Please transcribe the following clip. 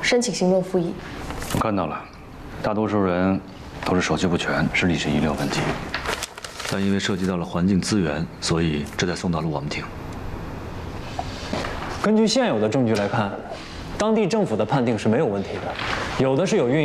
申请行政复议。 我看到了，大多数人都是手续不全，是历史遗留问题。但因为涉及到了环境资源，所以这才送到了我们庭。 根据现有的证据来看，当地政府的判定是没有问题的，有的是有运。